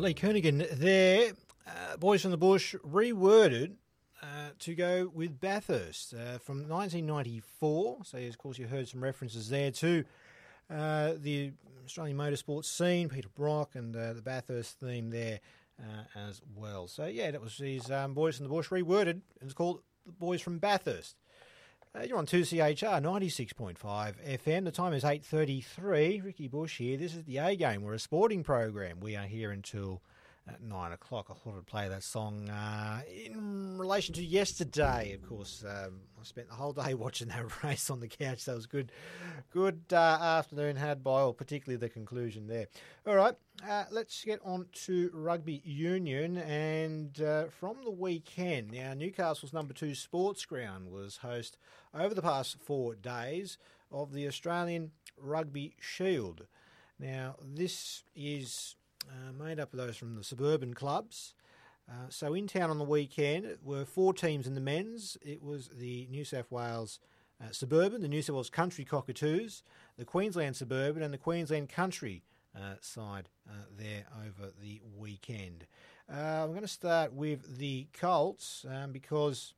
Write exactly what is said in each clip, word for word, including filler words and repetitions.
Lee Kernaghan there. Uh, Boys from the Bush reworded uh, to go with Bathurst uh, from nineteen ninety-four. So, of course, you heard some references there to uh, the Australian motorsport scene, Peter Brock, and uh, the Bathurst theme there uh, as well. So, yeah, that was these um, Boys from the Bush reworded, and it's called the Boys from Bathurst. Uh, you're on two C H R ninety-six point five F M. The time is eight thirty-three. Ricky Bush here. This is the A Game. We're a sporting program. We are here until at nine o'clock. I thought I'd play that song uh, in relation to yesterday. Of course, um, I spent the whole day watching that race on the couch. That was good, good uh, afternoon had by all, particularly the conclusion there. All right, uh, let's get on to rugby union. And uh, from the weekend, now Newcastle's number two sports ground was host over the past four days of the Australian Rugby Shield. Now, this is Uh, made up of those from the suburban clubs. Uh, so in town on the weekend were four teams in the men's. It was the New South Wales uh, Suburban, the New South Wales Country Cockatoos, the Queensland Suburban and the Queensland Country uh, side uh, there over the weekend. Uh, I'm going to start with the Colts um, because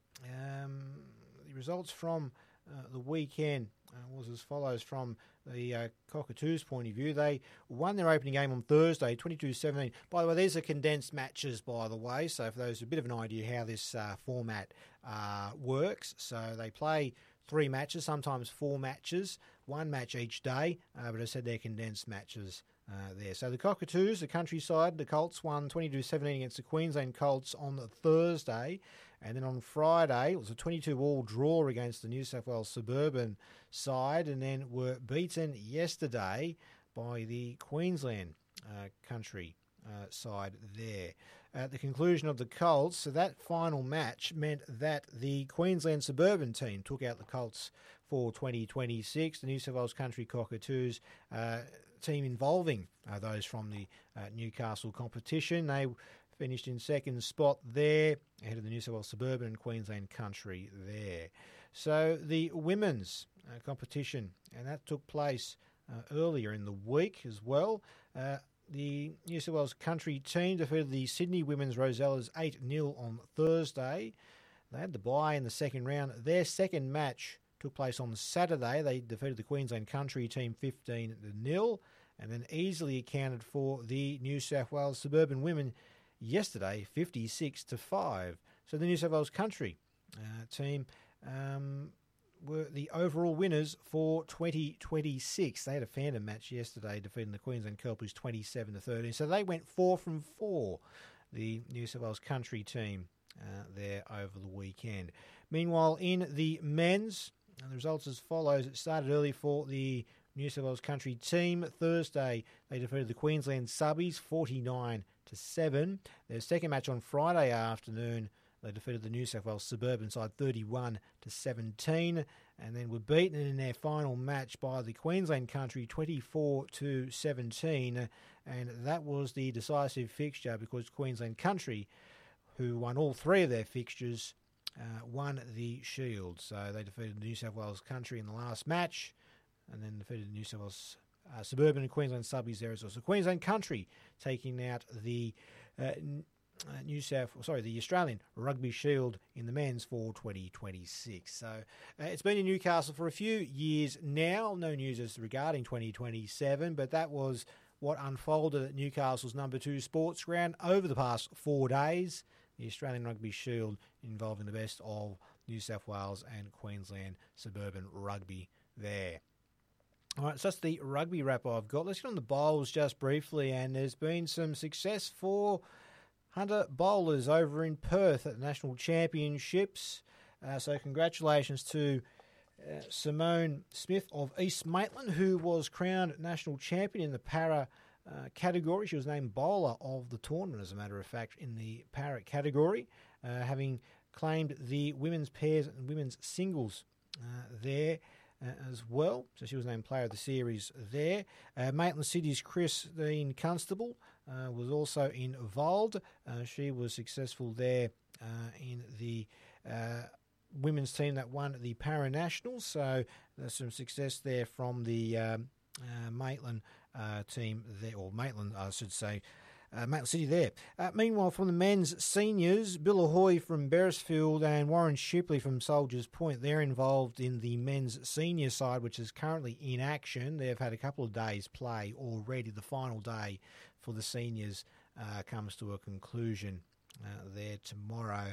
um, the results from uh, the weekend uh, was as follows from the uh, Cockatoos' point of view. They won their opening game on Thursday, twenty-two seventeen. By the way, these are condensed matches, by the way, so for those a bit of an idea how this uh, format uh, works. So they play three matches, sometimes four matches, one match each day, uh, but I said they're condensed matches uh, there. So the Cockatoos, the countryside, the Colts won twenty-two seventeen against the Queensland Colts on Thursday. And then on Friday, it was a twenty-two all draw against the New South Wales Suburban side, and then were beaten yesterday by the Queensland uh, Country uh, side there. At the conclusion of the Colts, so that final match meant that the Queensland Suburban team took out the Colts for twenty twenty-six. The New South Wales Country Cockatoos uh, team involving uh, those from the uh, Newcastle competition, they finished in second spot there, ahead of the New South Wales Suburban and Queensland Country there. So the women's uh, competition, and that took place uh, earlier in the week as well. Uh, the New South Wales Country team defeated the Sydney Women's Rosellas eight nil on Thursday. They had the bye in the second round. Their second match took place on Saturday. They defeated the Queensland Country team fifteen nil and then easily accounted for the New South Wales Suburban women yesterday, fifty-six to five. So the New South Wales Country uh, team um, were the overall winners for twenty twenty-six. They had a Phantom match yesterday, defeating the Queensland Kelpies twenty-seven to thirteen. So they went four from four, the New South Wales Country team uh, there over the weekend. Meanwhile, in the men's, and the results as follows. It started early for the New South Wales Country team. Thursday, they defeated the Queensland Subbies forty-nine to seven. Their second match on Friday afternoon, they defeated the New South Wales Suburban side thirty-one to seventeen, and then were beaten in their final match by the Queensland Country twenty-four to seventeen, and that was the decisive fixture because Queensland Country, who won all three of their fixtures, uh, won the Shield. So they defeated the New South Wales Country in the last match, and then defeated the New South Wales uh, Suburban and Queensland Subbies there as well. So Queensland Country taking out the uh, uh, New South, sorry, the Australian Rugby Shield in the men's for twenty twenty-six. So uh, it's been in Newcastle for a few years now. No news as regarding twenty twenty-seven, but that was what unfolded at Newcastle's number two sports ground over the past four days. The Australian Rugby Shield involving the best of New South Wales and Queensland Suburban Rugby there. All right, so that's the rugby wrap I've got. Let's get on the bowls just briefly, and there's been some success for Hunter bowlers over in Perth at the National Championships. Uh, so congratulations to uh, Simone Smith of East Maitland, who was crowned national champion in the para uh, category. She was named bowler of the tournament, as a matter of fact, in the para category, uh, having claimed the women's pairs and women's singles uh, there. Uh, as well. So she was named Player of the Series there. Uh, Maitland City's Christine Constable uh, was also involved. Uh, she was successful there uh, in the uh, women's team that won the Para-Nationals. So there's some success there from the um, uh, Maitland uh, team there, or Maitland, I should say, uh, Maitland City there. Uh, meanwhile, from the men's seniors, Bill Ahoy from Beresfield and Warren Shipley from Soldiers Point, they're involved in the men's senior side, which is currently in action. They've had a couple of days play already. The final day for the seniors uh, comes to a conclusion uh, there tomorrow.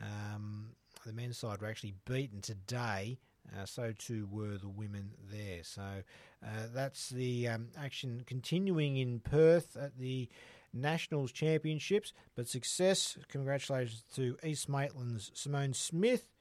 Um, the men's side were actually beaten today. Uh, so too were the women there. So uh, that's the um, action continuing in Perth at the Nationals Championships. But success, congratulations to East Maitland's Simone Smith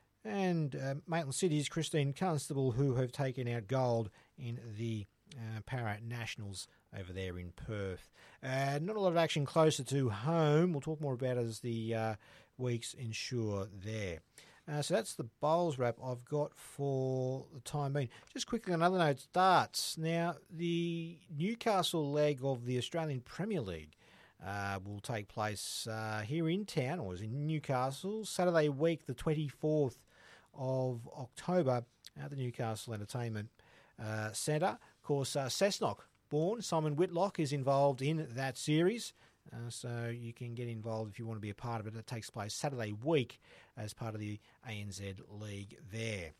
and uh, Maitland City's Christine Constable, who have taken out gold in the uh, Para Nationals over there in Perth. Uh, not a lot of action closer to home. We'll talk more about it as the uh, weeks ensure there. Uh, so that's the bowls wrap I've got for the time being. Just quickly, another note, darts. Now, the Newcastle leg of the Australian Premier League uh, will take place uh, here in town, or is in Newcastle, Saturday week, the twenty-fourth of October at the Newcastle Entertainment uh, Centre. Of course, uh, Cessnock born, Simon Whitlock, is involved in that series. Uh, so you can get involved if you want to be a part of it. It takes place Saturday week as part of the A N Z League there.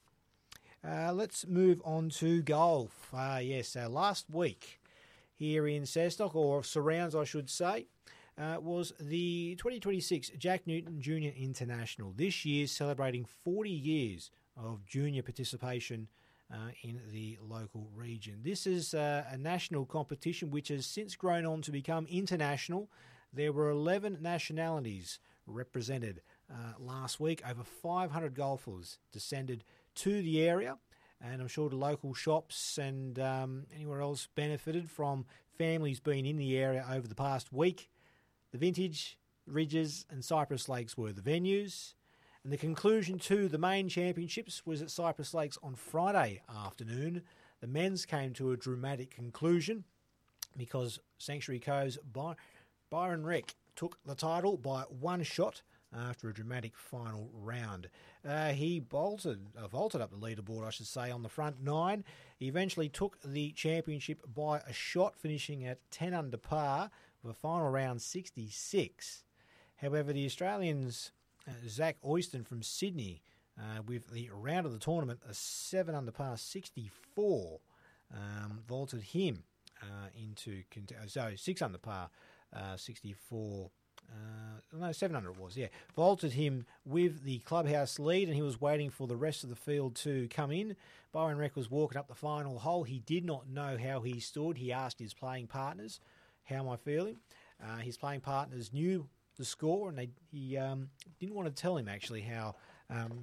Uh, let's move on to golf. Uh, yes, uh, last week here in Cessnock, or surrounds I should say, uh, was the twenty twenty-six Jack Newton Junior International. This year celebrating forty years of junior participation Uh, in the local region. This is uh, a national competition which has since grown on to become international. There were eleven nationalities represented uh, last week. Over five hundred golfers descended to the area, and I'm sure the local shops and um, anywhere else benefited from families being in the area over the past week. The Vintage, Ridges and Cypress Lakes were the venues. And the conclusion to the main championships was at Cypress Lakes on Friday afternoon. The men's came to a dramatic conclusion because Sanctuary Cove's By- Byron Reck took the title by one shot after a dramatic final round. Uh, he bolted, uh, vaulted up the leaderboard, I should say, on the front nine. He eventually took the championship by a shot, finishing at ten under par with a final round sixty-six. However, the Australians... Uh, Zach Oyston from Sydney uh, with the round of the tournament, a seven under par sixty-four, um, vaulted him uh, into, so six under par uh, sixty-four, uh, no, seven under it was, yeah, vaulted him with the clubhouse lead, and he was waiting for the rest of the field to come in. Byron Reck was walking up the final hole. He did not know how he stood. He asked his playing partners, how am I feeling? Uh, his playing partners knew the score, and they, he um, didn't want to tell him actually how. Um,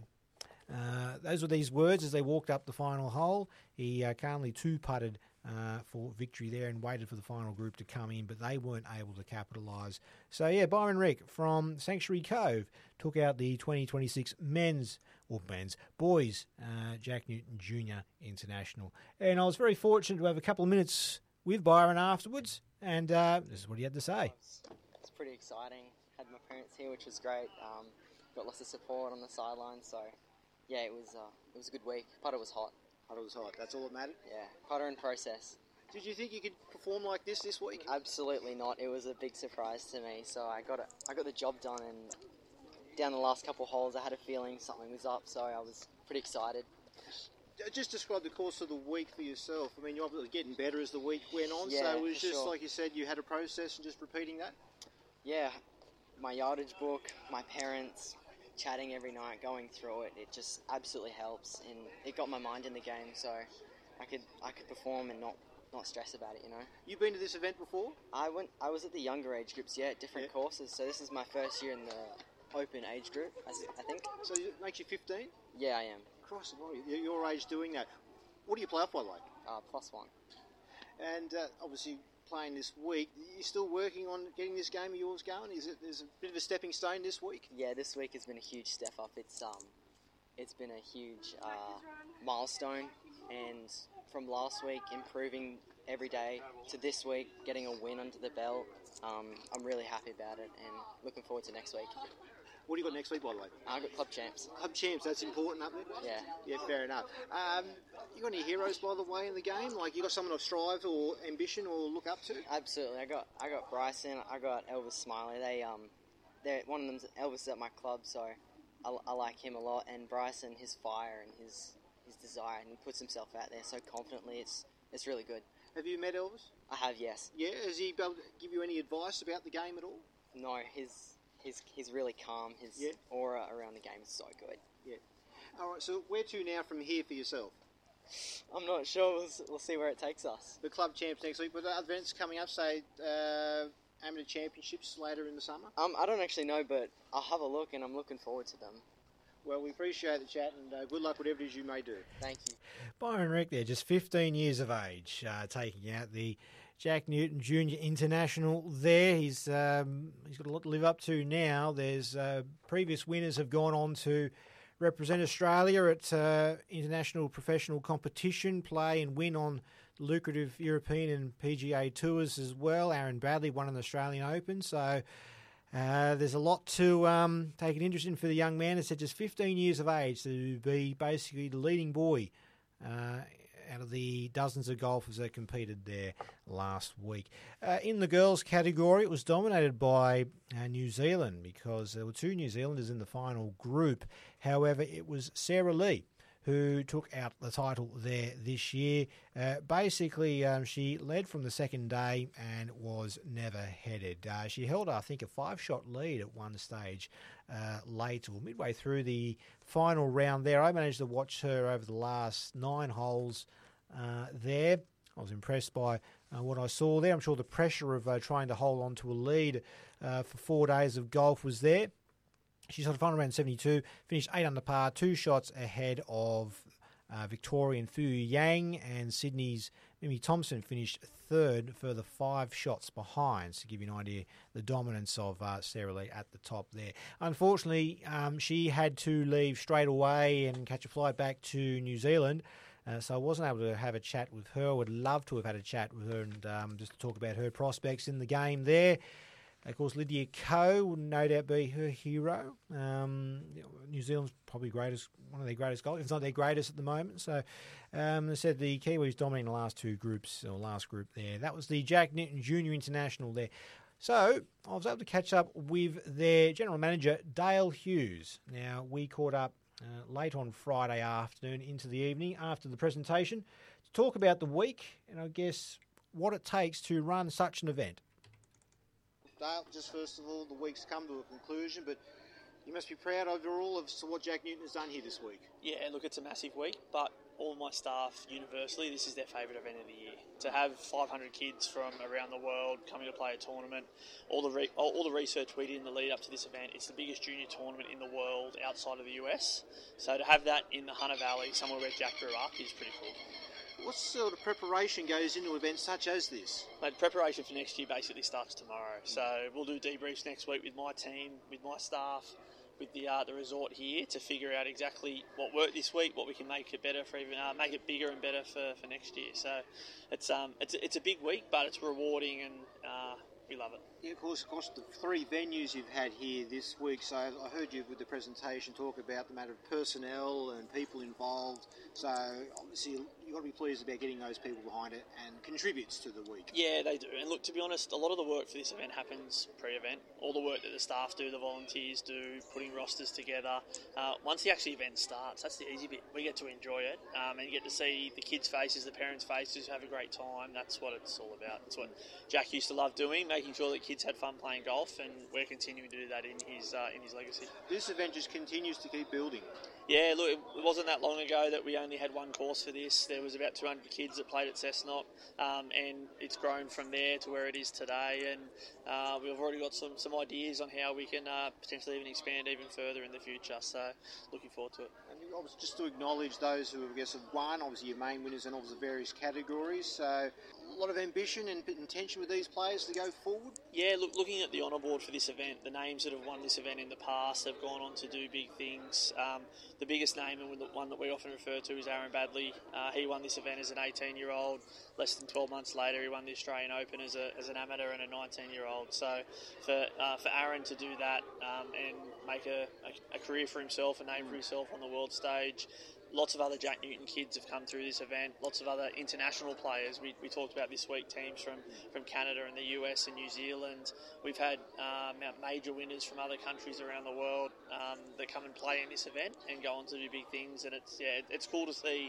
uh, those were these words as they walked up the final hole. He uh, calmly two-putted uh, for victory there and waited for the final group to come in, but they weren't able to capitalise. So yeah, Byron Reck from Sanctuary Cove took out the twenty twenty-six men's, or men's, boys uh, Jack Newton Junior International. And I was very fortunate to have a couple of minutes with Byron afterwards, and uh, this is what he had to say. It's pretty exciting. Had my parents here, which was great. Um, got lots of support on the sidelines, so yeah, it was uh, it was a good week. Putter was hot. Putter was hot. That's all that mattered. Yeah, putter in process. Did you think you could perform like this this week? Absolutely not. It was a big surprise to me. So I got it. I got the job done, and down the last couple of holes, I had a feeling something was up. So I was pretty excited. Just describe the course of the week for yourself. I mean, you're obviously getting better as the week went on. Yeah, so it was just sure. like you said, you had a process and just repeating that. Yeah. My yardage book, my parents, chatting every night, going through it, it just absolutely helps, and it got my mind in the game, so I could I could perform and not, not stress about it, you know. You've been to this event before? I went. I was at the younger age groups, yeah, at different Yeah. courses, so this is my first year in the open age group, I, s- I think. So it makes you fifteen? Yeah, I am. Christ, you're your age doing that. What do you play off by like? Uh, plus one. And uh, obviously playing this week, you're still working on getting this game of yours going? Is it there's a bit of a stepping stone this week? Yeah, this week has been a huge step up. It's um, it's been a huge uh, milestone, and from last week improving every day to this week getting a win under the belt. Um, I'm really happy about it and looking forward to next week. What do you got next week, by the way? I got club champs. Club champs, that's important up there? Yeah. Yeah, fair enough. Um, you got any heroes, by the way, in the game? Like, you got someone to strive or ambition or look up to? Absolutely. I got I got Bryson. I got Elvis Smiley. They um, they're one of them's Elvis is at my club, so I, I like him a lot. And Bryson, his fire and his his desire, and he puts himself out there so confidently. It's it's really good. Have you met Elvis? I have, yes. Yeah. Has he been able to give you any advice about the game at all? No, his he's he's really calm. His yeah. aura around the game is so good. Yeah. All right. So where to now from here for yourself? I'm not sure. We'll, we'll see where it takes us. The club champs next week, but are events coming up, say uh, amateur championships later in the summer? Um, I don't actually know, but I'll have a look, and I'm looking forward to them. Well, we appreciate the chat, and uh, good luck whatever it is you may do. Thank you. Byron Reck there, just fifteen years of age, uh, taking out the Jack Newton Junior International there. He's um, he's got a lot to live up to now. There's uh, previous winners have gone on to represent Australia at uh, international professional competition, play and win on lucrative European and P G A tours as well. Aaron Bradley won an Australian Open, so uh, there's a lot to um, take an interest in for the young man. It's at just fifteen years of age to be basically the leading boy uh, out of the dozens of golfers that competed there last week. Uh, in the girls category, it was dominated by uh, New Zealand because there were two New Zealanders in the final group. However, it was Sarah Lee who took out the title there this year. Uh, basically, um, she led from the second day and was never headed. Uh, she held, I think, a five-shot lead at one stage uh, late or midway through the final round there. I managed to watch her over the last nine holes uh, there. I was impressed by uh, what I saw there. I'm sure the pressure of uh, trying to hold on to a lead uh, for four days of golf was there. She shot a final round seventy-two, finished eight under par, two shots ahead of uh, Victorian Fu Yang, and Sydney's Mimi Thompson finished third, further five shots behind, to give you an idea the dominance of uh, Sarah Lee at the top there. Unfortunately, um, she had to leave straight away and catch a flight back to New Zealand. Uh, so I wasn't able to have a chat with her. I would love to have had a chat with her and um, just to talk about her prospects in the game there. Of course, Lydia Ko would no doubt be her hero. Um, New Zealand's probably greatest, one of their greatest golfers. It's not their greatest at the moment. So, um, they said the Kiwis dominating the last two groups, or last group there. That was the Jack Newton Junior International there. So, I was able to catch up with their general manager, Dale Hughes. Now, we caught up uh, late on Friday afternoon into the evening after the presentation to talk about the week and I guess what it takes to run such an event. Dale, just first of all, the week's come to a conclusion, but you must be proud overall of what Jack Newton has done here this week. Yeah, look, it's a massive week, but all my staff universally, this is their favourite event of the year. To have five hundred kids from around the world coming to play a tournament, all the re- all the research we did in the lead up to this event, it's the biggest junior tournament in the world outside of the U S. So to have that in the Hunter Valley, somewhere where Jack grew up, is pretty cool. What sort of preparation goes into events such as this? Mate, preparation for next year basically starts tomorrow. So we'll do debriefs next week with my team, with my staff, with the uh, the resort here to figure out exactly what worked this week, what we can make it better for even uh, make it bigger and better for, for next year. So it's um it's it's a big week, but it's rewarding and uh, we love it. Yeah, of course, of course, the three venues you've had here this week. So I heard you with the presentation talk about the matter of personnel and people involved. So obviously you've got to be pleased about getting those people behind it and contributes to the week. Yeah, they do. And look, to be honest, a lot of the work for this event happens pre-event. All the work that the staff do, the volunteers do, putting rosters together. Uh, once the actual event starts, that's the easy bit. We get to enjoy it um, and you get to see the kids' faces, the parents' faces, have a great time. That's what it's all about. That's what Jack used to love doing, making sure that kids had fun playing golf, and we're continuing to do that in his uh, in his legacy. This event just continues to keep building. Yeah, look, it wasn't that long ago that we only had one course for this. There was about two hundred kids that played at Cessnock, um, and it's grown from there to where it is today. And uh, we've already got some, some ideas on how we can uh, potentially even expand even further in the future. So, looking forward to it. And obviously, just to acknowledge those who, I guess, have won, obviously your main winners and obviously various categories. So, a lot of ambition and intention with these players to go forward? Yeah, look, looking at the honour board for this event, the names that have won this event in the past have gone on to do big things. Um, the biggest name and the one that we often refer to is Aaron Badley. Uh, he won this event as an eighteen-year-old. Less than twelve months later, he won the Australian Open as, a, as an amateur and a nineteen-year-old. So for uh, for Aaron to do that um, and make a, a, a career for himself, a name for himself on the world stage. Lots of other Jack Newton kids have come through this event. Lots of other international players. We, we talked about this week teams from, from Canada and the U S and New Zealand. We've had um, major winners from other countries around the world um, that come and play in this event and go on to do big things. And it's yeah, it's cool to see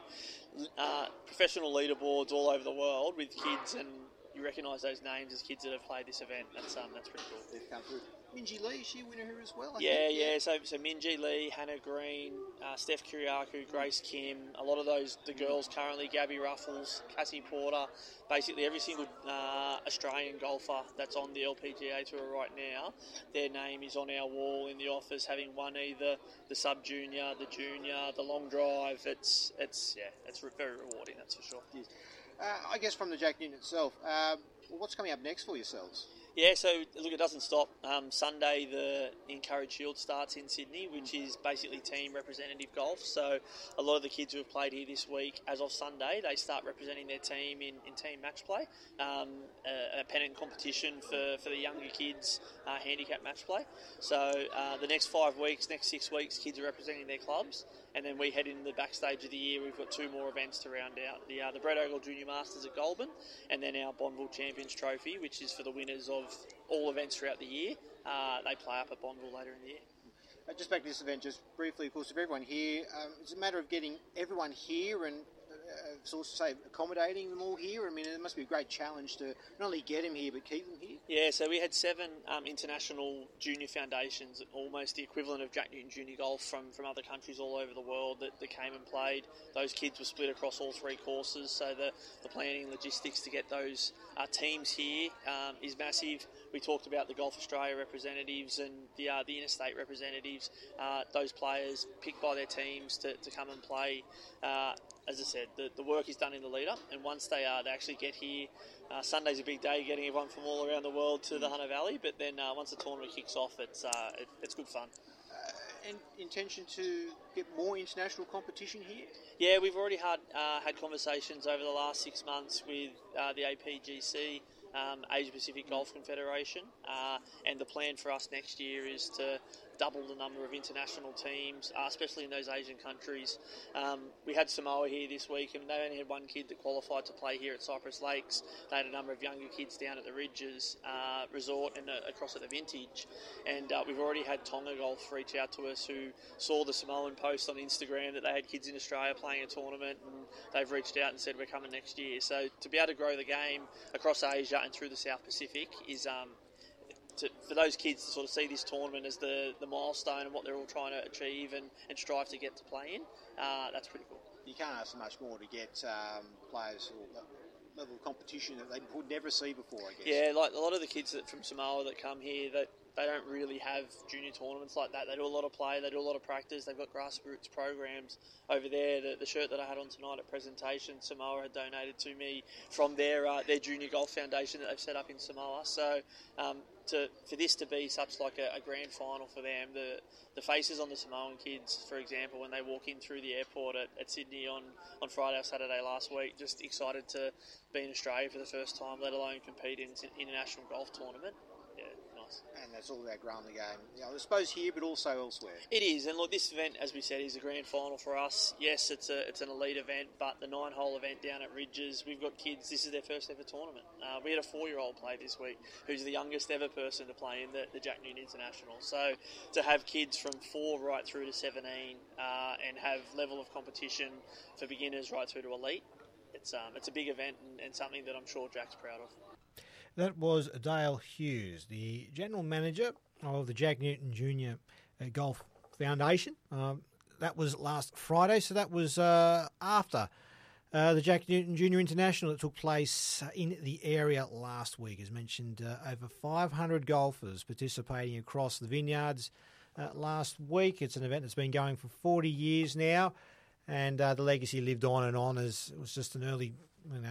uh, professional leaderboards all over the world with kids, and you recognise those names as kids that have played this event. That's um, that's pretty cool. They've come through. Minjee Lee, is she a winner here as well? I yeah, think? yeah. So, so Minjee Lee, Hannah Green, uh, Steph Kiriakou, Grace Kim, a lot of those, the girls currently, Gabby Ruffles, Cassie Porter, basically every single uh, Australian golfer that's on the L P G A Tour right now, their name is on our wall in the office, having won either the sub-junior, the junior, the long drive. It's, it's yeah, it's very rewarding, that's for sure. Yes. Uh, I guess from the Jack Newton itself, uh, what's coming up next for yourselves? Yeah, so look, it doesn't stop. Um, Sunday, the Encourage Shield starts in Sydney, which is basically team representative golf. So a lot of the kids who have played here this week, as of Sunday, they start representing their team in, in team match play, um, a, a pennant competition for, for the younger kids, uh, handicap match play. So uh, the next five weeks, next six weeks, kids are representing their clubs. And then we head into the backstage of the year. We've got two more events to round out. The uh, the Brett Ogle Junior Masters at Goulburn, and then our Bonneville Champions Trophy, which is for the winners of all events throughout the year. Uh, they play up at Bonneville later in the year. Uh, just back to this event, just briefly, of course, of everyone here, um, it's a matter of getting everyone here and uh, sort of say accommodating them all here. I mean, it must be a great challenge to not only get them here but keep them here. Yeah, so we had seven um, international junior foundations, almost the equivalent of Jack Newton Junior Golf from, from other countries all over the world that, that came and played. Those kids were split across all three courses, so the, the planning and logistics to get those uh, teams here um, is massive. We talked about the Golf Australia representatives and the uh, the interstate representatives, uh, those players picked by their teams to, to come and play. Uh, as I said, the, the work is done in the lead-up, and once they uh, they actually get here, uh, Sunday's a big day, getting everyone from all around the world to the Hunter Valley, but then uh, once the tournament kicks off, it's uh, it, it's good fun. Uh, and intention to get more international competition here? Yeah, we've already had uh, had conversations over the last six months with uh, the A P G C, um, Asia Pacific Golf Confederation, uh, and the plan for us next year is to double the number of international teams, uh, especially in those Asian countries. Um, we had Samoa here this week, and they only had one kid that qualified to play here at Cypress Lakes. They had a number of younger kids down at the Ridges uh, Resort and uh, across at the Vintage. And uh, we've already had Tonga Golf reach out to us, who saw the Samoan post on Instagram that they had kids in Australia playing a tournament, and they've reached out and said we're coming next year. So to be able to grow the game across Asia and through the South Pacific is... Um, To, for those kids to sort of see this tournament as the, the milestone and what they're all trying to achieve and, and strive to get to play in, uh, that's pretty cool. You can't ask for much more to get um, players or level of competition that they would never see before, I guess. Yeah, like a lot of the kids that from Samoa that come here, that they don't really have junior tournaments like that. They do a lot of play, they do a lot of practice. They've got grassroots programs over there. The, the shirt that I had on tonight at presentation, Samoa had donated to me from their uh, their junior golf foundation that they've set up in Samoa. So um, to for this to be such like a, a grand final for them, the the faces on the Samoan kids, for example, when they walk in through the airport at, at Sydney on, on Friday or Saturday last week, just excited to be in Australia for the first time, let alone compete in an international golf tournament. Yeah, nice. And that's all about growing the game. You know, I suppose here, but also elsewhere. It is, and look, this event, as we said, is a grand final for us. Yes, it's a it's an elite event, but the nine-hole event down at Ridges, we've got kids. This is their first ever tournament. Uh, we had a four-year-old play this week, who's the youngest ever person to play in the, the Jack Newton International. So to have kids from four right through to seventeen uh, and have level of competition for beginners right through to elite, it's um it's a big event and, and something that I'm sure Jack's proud of. That was Dale Hughes, the General Manager of the Jack Newton Junior Golf Foundation. Um, that was last Friday, so that was uh, after uh, the Jack Newton Junior International that took place in the area last week. As mentioned, uh, over five hundred golfers participating across the vineyards uh, last week. It's an event that's been going for forty years now, and uh, the legacy lived on and on as it was just an early, you know,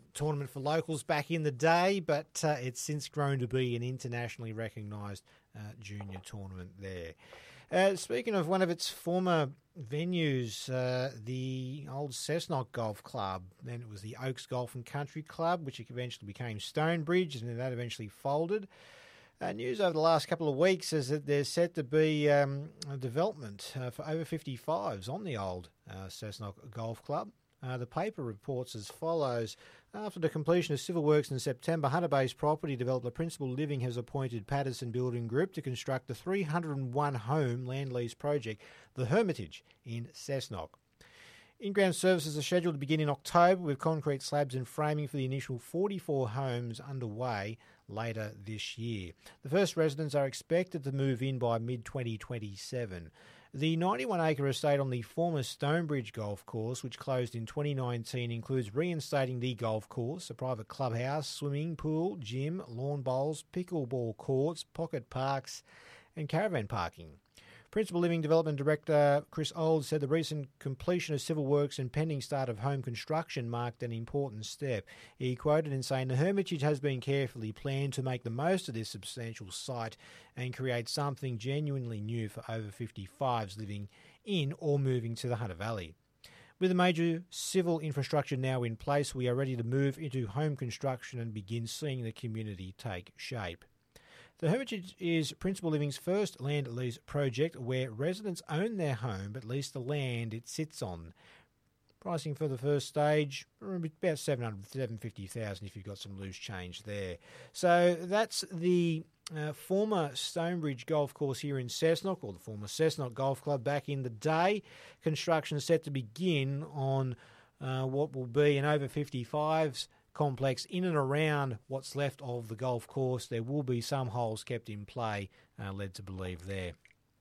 tournament for locals back in the day, but uh, it's since grown to be an internationally recognised uh, junior tournament there. Uh, speaking of one of its former venues, uh, the old Cessnock Golf Club, then it was the Oaks Golf and Country Club, which eventually became Stonebridge, and then that eventually folded. Uh, news over the last couple of weeks is that there's set to be um, a development uh, for over fifty-fives on the old uh, Cessnock Golf Club. Uh, the paper reports as follows. After the completion of civil works in September, Hunter Bay's property developer Principal Living has appointed Patterson Building Group to construct the three hundred one home land lease project, The Hermitage, in Cessnock. In-ground services are scheduled to begin in October, with concrete slabs and framing for the initial forty-four homes underway later this year. The first residents are expected to move in by mid twenty twenty-seven. The ninety-one acre estate on the former Stonebridge Golf Course, which closed in twenty nineteen, includes reinstating the golf course, a private clubhouse, swimming pool, gym, lawn bowls, pickleball courts, pocket parks and caravan parking. Principal Living Development Director Chris Old said the recent completion of civil works and pending start of home construction marked an important step. He quoted in saying, "The Hermitage has been carefully planned to make the most of this substantial site and create something genuinely new for over fifty-fives living in or moving to the Hunter Valley. With the major civil infrastructure now in place, we are ready to move into home construction and begin seeing the community take shape." The Hermitage is Principal Living's first land lease project where residents own their home but lease the land it sits on. Pricing for the first stage, about seven hundred thousand dollars, seven hundred fifty thousand dollars if you've got some loose change there. So that's the uh, former Stonebridge Golf Course here in Cessnock, or the former Cessnock Golf Club back in the day. Construction is set to begin on uh, what will be an over fifty-fives complex in and around what's left of the golf course. There will be some holes kept in play, uh, led to believe there.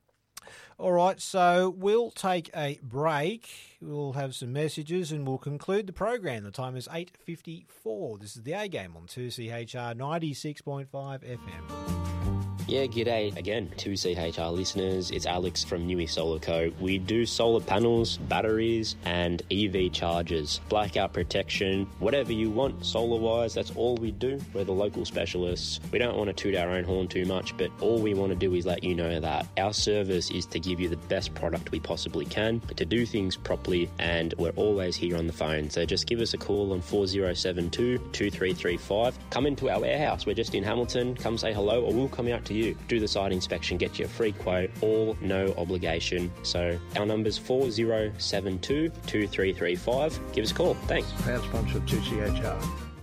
All right, so we'll take a break. We'll have some messages and we'll conclude the program. The time is eight fifty-four. This is the A Game on two C H R ninety-six point five F M. Yeah, g'day again, two C H R listeners. It's Alex from Newey Solar Co. We do solar panels, batteries, and E V chargers, blackout protection, whatever you want solar-wise, that's all we do. We're the local specialists. We don't want to toot our own horn too much, but all we want to do is let you know that our service is to give you the best product we possibly can, but to do things properly, and we're always here on the phone. So just give us a call on four oh seven two, two three three five. Come into our warehouse. We're just in Hamilton. Come say hello, or we'll come out to you. You. Do the site inspection, get you a free quote, all no obligation. So our number's four oh seven two, two three three five. Give us a call. Thanks. Proud sponsor of two C H R.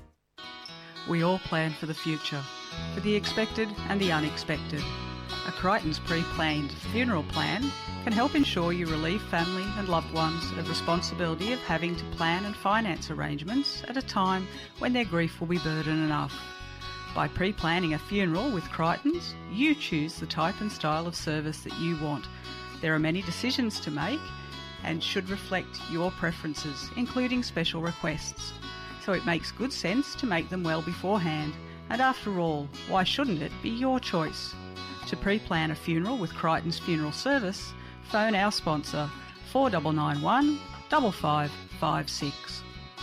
We all plan for the future, for the expected and the unexpected. A Crichton's pre-planned funeral plan can help ensure you relieve family and loved ones of responsibility of having to plan and finance arrangements at a time when their grief will be burden enough. By pre-planning a funeral with Crichton's, you choose the type and style of service that you want. There are many decisions to make and should reflect your preferences, including special requests. So it makes good sense to make them well beforehand. And after all, why shouldn't it be your choice? To pre-plan a funeral with Crichton's Funeral Service, phone our sponsor four nine nine one, five five five six.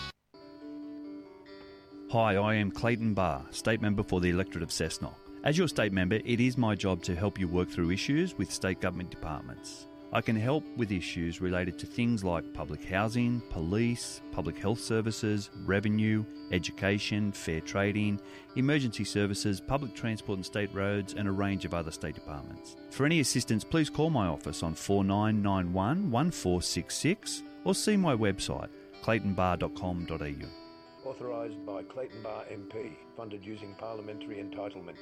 Hi, I am Clayton Barr, State Member for the Electorate of Cessnock. As your State Member, it is my job to help you work through issues with state government departments. I can help with issues related to things like public housing, police, public health services, revenue, education, fair trading, emergency services, public transport and state roads, and a range of other state departments. For any assistance, please call my office on four nine nine one, one four six six or see my website, clayton bar dot com dot a u. Authorised by Clayton Barr M P, funded using parliamentary entitlement.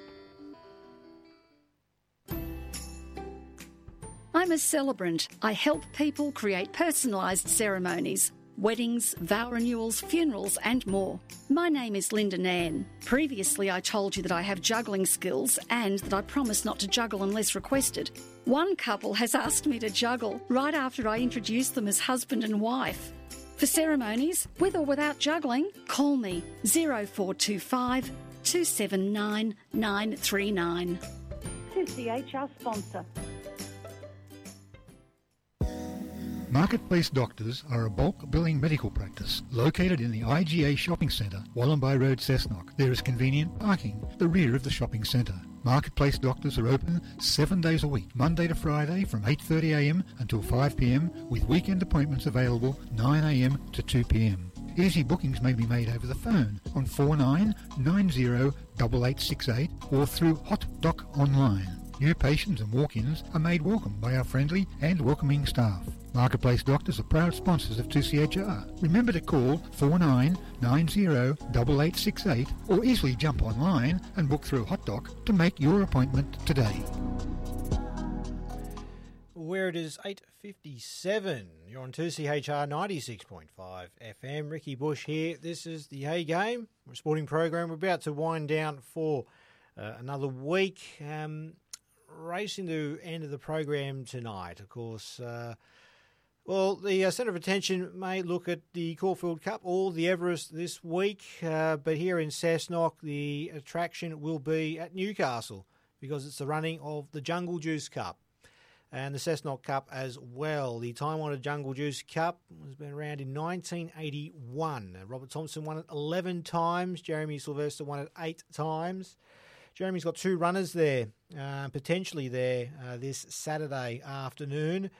I'm a celebrant. I help people create personalised ceremonies, weddings, vow renewals, funerals and more. My name is Linda Nairn. Previously I told you that I have juggling skills and that I promise not to juggle unless requested. One couple has asked me to juggle right after I introduced them as husband and wife. For ceremonies, with or without juggling, call me oh four two five, two seven nine, nine three nine. two C H R sponsor. Marketplace Doctors are a bulk billing medical practice located in the I G A Shopping Centre, Wallumbye Road, Cessnock. There is convenient parking the rear of the shopping centre. Marketplace Doctors are open seven days a week, Monday to Friday from eight thirty a m until five p m, with weekend appointments available nine a m to two p m. Easy bookings may be made over the phone on four nine nine zero eight eight six eight or through HotDoc Online. New patients and walk-ins are made welcome by our friendly and welcoming staff. Marketplace Doctors are proud sponsors of two C H R. Remember to call four nine nine zero eight eight six eight or easily jump online and book through HotDoc to make your appointment today. Where it is eight fifty-seven, you're on two C H R ninety-six point five F M. Ricky Bush here. This is the Hay Game, a sporting program. We're about to wind down for uh, another week. Um, racing to end of the program tonight, of course. Uh, well, the uh, centre of attention may look at the Caulfield Cup or the Everest this week, uh, but here in Cessnock, the attraction will be at Newcastle because it's the running of the Jungle Juice Cup and the Cessnock Cup as well. The time-honoured Jungle Juice Cup has been around in nineteen eighty-one. Robert Thompson won it eleven times. Jeremy Sylvester won it eight times. Jeremy's got two runners there, uh, potentially there uh, this Saturday afternoon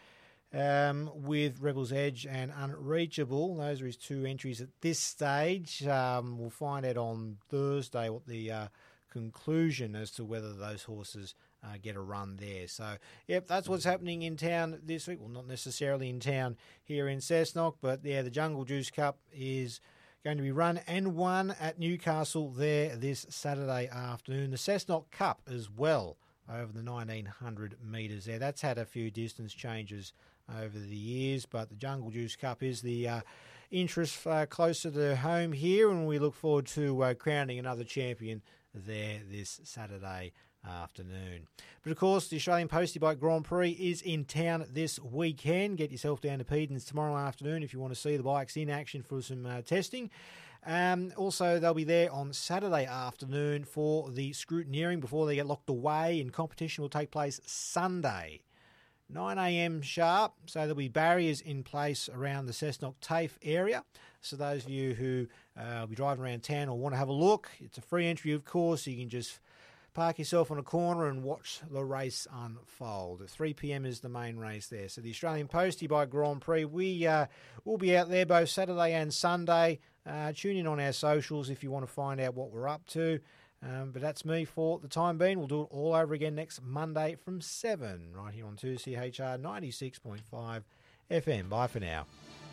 um, with Rebel's Edge and Unreachable. Those are his two entries at this stage. Um, we'll find out on Thursday what the uh, conclusion as to whether those horses uh, get a run there. So, yep, that's what's happening in town this week. Well, not necessarily in town here in Cessnock, but yeah, the Jungle Juice Cup is going to be run and won at Newcastle there this Saturday afternoon. The Cessnock Cup as well over the nineteen hundred metres there. That's had a few distance changes over the years, but the Jungle Juice Cup is the uh, interest uh, closer to home here, and we look forward to uh, crowning another champion there this Saturday afternoon. But of course, the Australian Postie Bike Grand Prix is in town this weekend. Get yourself down to Pedens tomorrow afternoon if you want to see the bikes in action for some uh, testing. Um, also, they'll be there on Saturday afternoon for the scrutineering before they get locked away, and competition will take place Sunday, nine a m sharp. So there'll be barriers in place around the Cessnock TAFE area. So those of you who uh, will be driving around town or want to have a look, it's a free entry, of course. You can just park yourself on a corner and watch the race unfold. At three p m is the main race there. So the Australian Postie Bike Grand Prix, we uh, will be out there both Saturday and Sunday. Uh, tune in on our socials if you want to find out what we're up to. Um, but that's me for the time being. We'll do it all over again next Monday from seven, right here on two C H R ninety-six point five F M. Bye for now.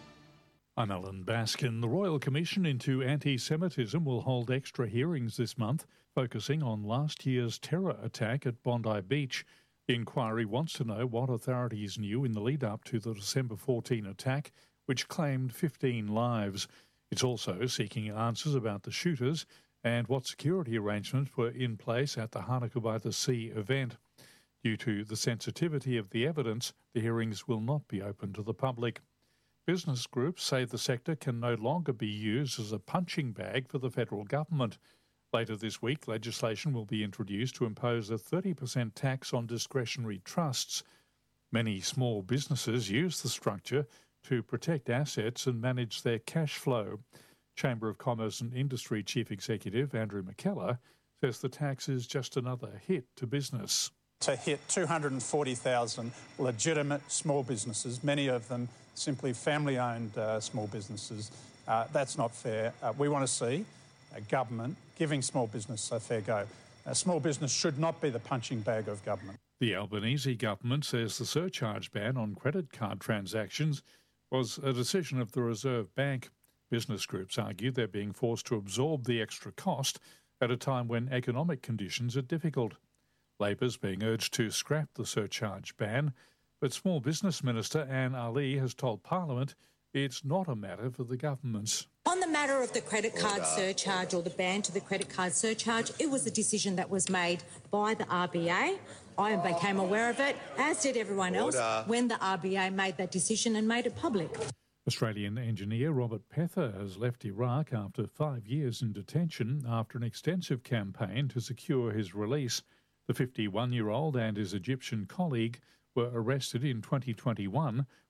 I'm Alan Baskin. The Royal Commission into Anti-Semitism will hold extra hearings this month, focusing on last year's terror attack at Bondi Beach. The inquiry wants to know what authorities knew in the lead-up to the December fourteenth attack, which claimed fifteen lives. It's also seeking answers about the shooters and what security arrangements were in place at the Hanukkah by the Sea event. Due to the sensitivity of the evidence, the hearings will not be open to the public. Business groups say the sector can no longer be used as a punching bag for the federal government. Later this week, legislation will be introduced to impose a thirty percent tax on discretionary trusts. Many small businesses use the structure to protect assets and manage their cash flow. Chamber of Commerce and Industry Chief Executive Andrew McKellar says the tax is just another hit to business. To hit two hundred forty thousand legitimate small businesses, many of them simply family-owned uh, small businesses, uh, that's not fair. Uh, we want to see a government giving small business a fair go. A small business should not be the punching bag of government. The Albanese government says the surcharge ban on credit card transactions was a decision of the Reserve Bank. Business groups argue they're being forced to absorb the extra cost at a time when economic conditions are difficult. Labor's being urged to scrap the surcharge ban, but Small Business Minister Anne Ali has told Parliament it's not a matter for the governments. On the matter of the credit card surcharge or the ban to the credit card surcharge, it was a decision that was made by the R B A. I became aware of it, as did everyone else, when the R B A made that decision and made it public. Australian engineer Robert Pether has left Iraq after five years in detention after an extensive campaign to secure his release. The fifty-one-year-old and his Egyptian colleague were arrested in twenty twenty-one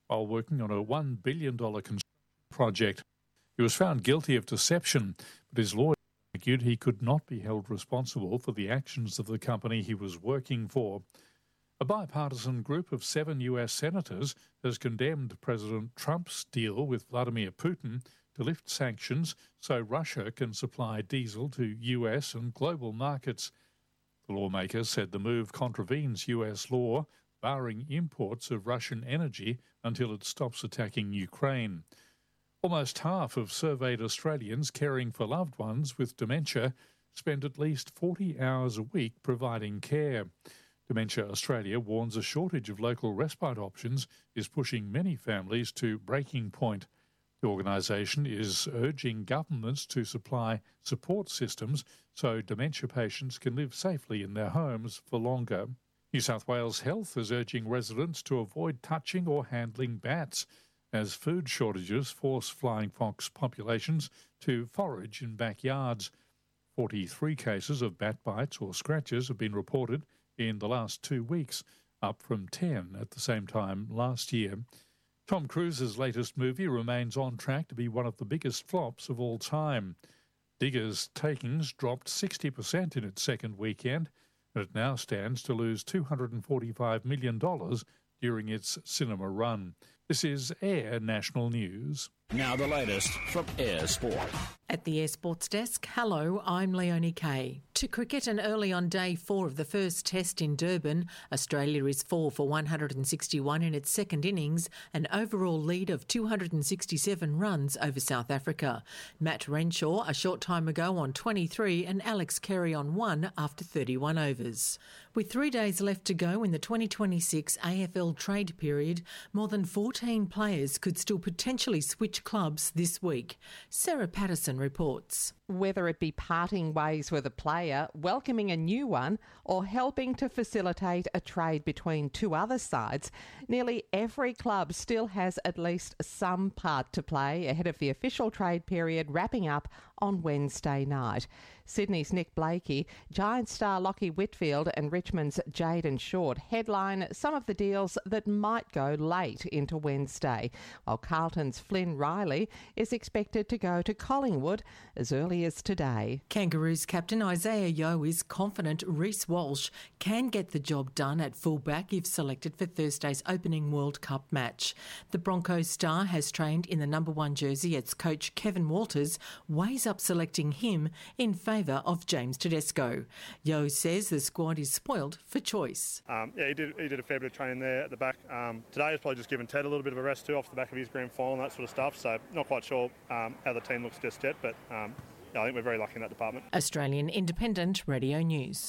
while working on a one billion dollars construction project. He was found guilty of deception, but his lawyer argued he could not be held responsible for the actions of the company he was working for. A bipartisan group of seven U S senators has condemned President Trump's deal with Vladimir Putin to lift sanctions so Russia can supply diesel to U S and global markets. The lawmakers said the move contravenes U S law, barring imports of Russian energy until it stops attacking Ukraine. Almost half of surveyed Australians caring for loved ones with dementia spend at least forty hours a week providing care. Dementia Australia warns a shortage of local respite options is pushing many families to breaking point. The organisation is urging governments to supply support systems so dementia patients can live safely in their homes for longer. New South Wales Health is urging residents to avoid touching or handling bats, as food shortages force flying fox populations to forage in backyards. forty-three cases of bat bites or scratches have been reported in the last two weeks, up from ten at the same time last year. Tom Cruise's latest movie remains on track to be one of the biggest flops of all time. Diggers' takings dropped sixty percent in its second weekend, and it now stands to lose two hundred forty-five million dollars during its cinema run. This is Air National News. Now the latest from Air Sport. At the Air Sports Desk, hello, I'm Leonie Kay. To cricket, and early on day four of the first test in Durban, Australia is four for one hundred sixty-one in its second innings, an overall lead of two hundred sixty-seven runs over South Africa. Matt Renshaw a short time ago on twenty-three and Alex Carey on one after thirty-one overs. With three days left to go in the twenty twenty-six A F L trade period, more than fourteen players could still potentially switch clubs this week. Sarah Patterson reports. Whether it be parting ways with a player, welcoming a new one, or helping to facilitate a trade between two other sides, nearly every club still has at least some part to play ahead of the official trade period wrapping up on Wednesday night. Sydney's Nick Blakey, Giants star Lockie Whitfield and Richmond's Jayden Short headline some of the deals that might go late into Wednesday, while Carlton's Flynn Riley is expected to go to Collingwood as early as today. Kangaroos captain Isaiah Yeo is confident Reece Walsh can get the job done at fullback if selected for Thursday's opening World Cup match. The Broncos star has trained in the number one jersey as coach Kevin Walters weighs up selecting him in favour of James Tedesco. Yeo says the squad is spoiled for choice. Um, yeah, he did, he did a fair bit of training there at the back. Um, today he's probably just given Ted a little bit of a rest too off the back of his grand final and that sort of stuff, so not quite sure um, how the team looks just yet, but um, yeah, I think we're very lucky in that department. Australian Independent Radio News.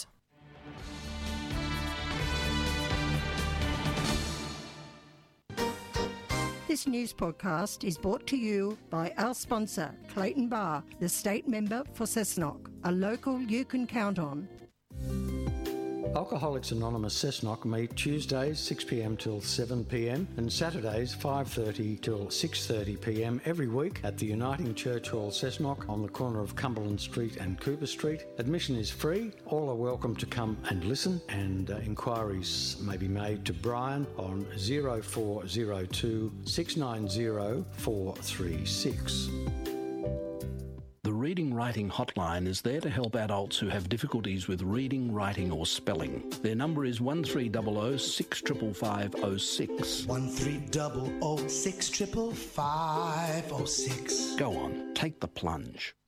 This news podcast is brought to you by our sponsor, Clayton Bar, the state member for Cessnock, a local you can count on. Alcoholics Anonymous Cessnock meet Tuesdays six p m till seven p m and Saturdays five thirty till six thirty p m every week at the Uniting Church Hall Cessnock on the corner of Cumberland Street and Cooper Street. Admission is free. All are welcome to come and listen, and uh, inquiries may be made to Brian on zero four zero two six nine zero four three six. The Reading Writing Hotline is there to help adults who have difficulties with reading, writing or spelling. Their number is one three zero zero six five five zero zero six. one three zero zero six five five zero six. Go on, take the plunge.